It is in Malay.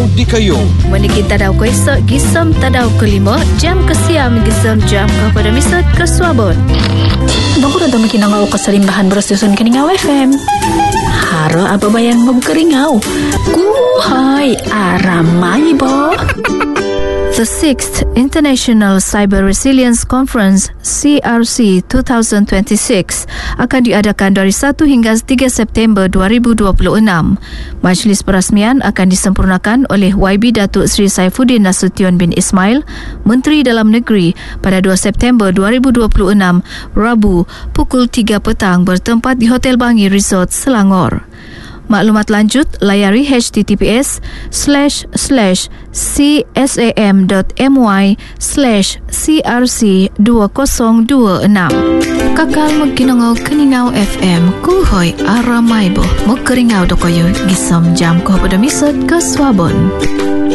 di kayu. Meniki tadau ko esok gisam tadau kelima jam kesiam gisam jam kepada misut ke Suabon. Dongku dah makin ngau keselimbahan bersusun keningau FM. Haro apa bayang ngau. Kuhai aramai bo. The 6th International Cyber Resilience Conference CRC 2026 akan diadakan dari 1 hingga 3 September 2026. Majlis perasmian akan disempurnakan oleh YB Datuk Seri Saifuddin Nasution bin Ismail, Menteri Dalam Negeri pada 2 September 2026, Rabu, pukul 3 petang bertempat di Hotel Bangi Resort, Selangor. Maklumat lanjut layari https://csam.my/crc2026. Kakal magkinangau keningau FM kuhoy aramay bo magkeringau dokoyo gisam jam ko pada misot ke Suabon.